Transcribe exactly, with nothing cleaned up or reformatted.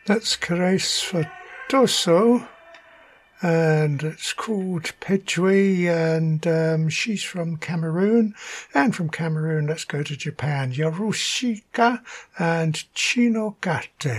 That's Caresse for Dosso, and it's called Pedjwe, and um, she's from Cameroon. And from Cameroon, let's go to Japan. Yarushika and Chinogate.